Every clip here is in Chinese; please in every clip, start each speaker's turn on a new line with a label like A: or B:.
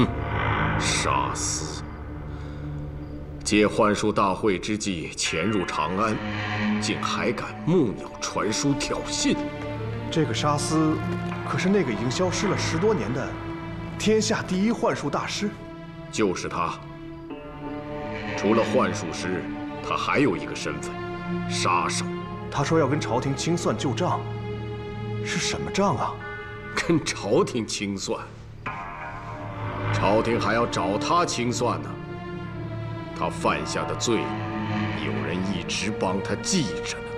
A: 杀司，借幻术大会之际潜入长安，竟还敢木鸟传书挑衅！
B: 这个沙司，可是那个已经消失了10多年的天下第一幻术大师。
A: 就是他。除了幻术师，他还有一个身份——杀手。
B: 他说要跟朝廷清算旧账，是什么账啊？
A: 跟朝廷清算？朝廷还要找他清算呢。他犯下的罪，有人一直帮他记着呢。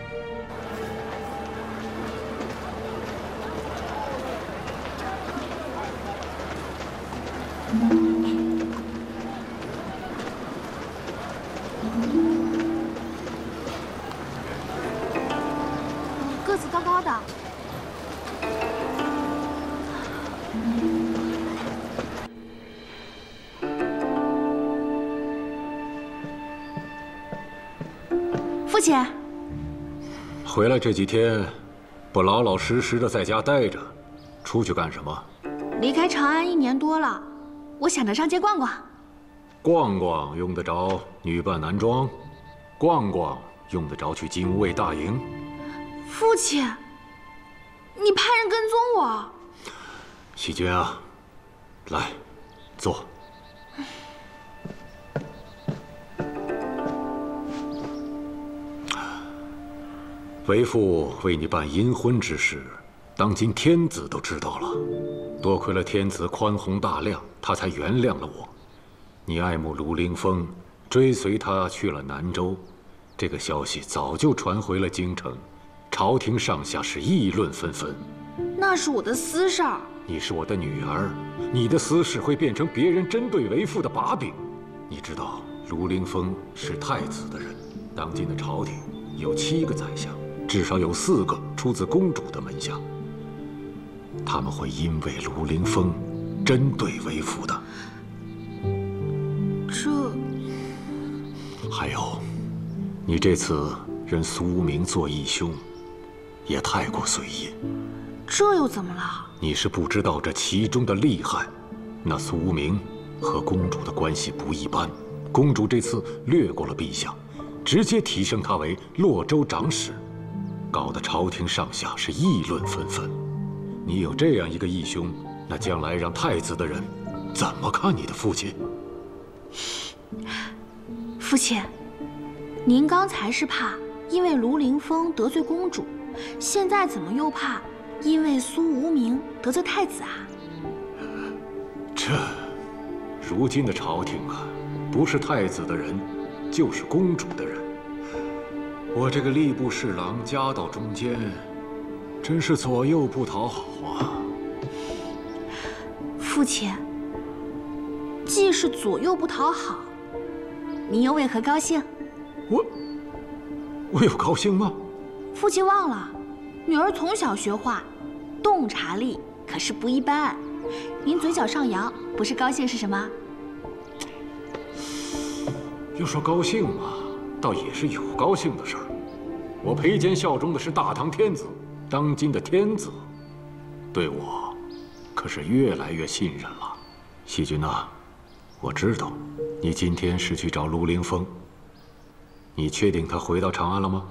C: 个子高高的。父亲，
D: 回来这几天，不老老实实的在家待着，出去干什么？
C: 离开长安1年多了，我想着上街逛逛。
D: 逛逛用得着女扮男装？逛逛用得着去金吾卫大营？
C: 父亲，你派人跟踪我？
D: 喜君啊，来，坐。为父为你办阴婚之事，当今天子都知道了。多亏了天子宽宏大量，他才原谅了我。你爱慕卢凌风，追随他去了南州，这个消息早就传回了京城，朝廷上下是议论纷纷。
C: 那是我的私事儿。
D: 你是我的女儿，你的私事会变成别人针对为父的把柄。你知道卢凌风是太子的人，当今的朝廷有7个宰相，至少有4个出自公主的门下。他们会因为卢凌风针对为父的。还有，你这次认苏无名做义兄，也太过随意。
C: 这又怎么了？
D: 你是不知道这其中的厉害。那苏无名和公主的关系不一般，公主这次略过了陛下，直接提升他为洛州长史，搞得朝廷上下是议论纷纷。你有这样一个义兄，那将来让太子的人怎么看你的父亲？
C: 父亲，您刚才是怕因为卢凌风得罪公主，现在怎么又怕因为苏无名得罪太子啊？
D: 如今的朝廷啊，不是太子的人，就是公主的人。我这个吏部侍郎夹到中间，真是左右不讨好啊。
C: 父亲，既是左右不讨好，您又为何高兴？
D: 我有高兴吗？
C: 父亲忘了，女儿从小学画，洞察力可是不一般。您嘴角上扬，不是高兴是什么？
D: 要说高兴嘛，倒也是有高兴的事儿。我裴坚效忠的是大唐天子，当今的天子对我可是越来越信任了。细君呐，我知道你今天是去找卢凌风，你确定他回到长安了吗？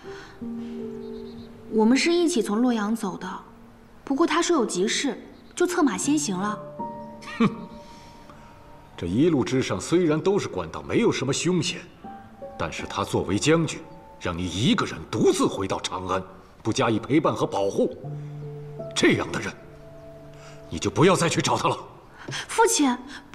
C: 我们是一起从洛阳走的，不过他说有急事，就策马先行了。
D: 哼，这一路之上虽然都是官道，没有什么凶险，但是他作为将军，让你一个人独自回到长安，不加以陪伴和保护，这样的人，你就不要再去找他了。
C: 父亲，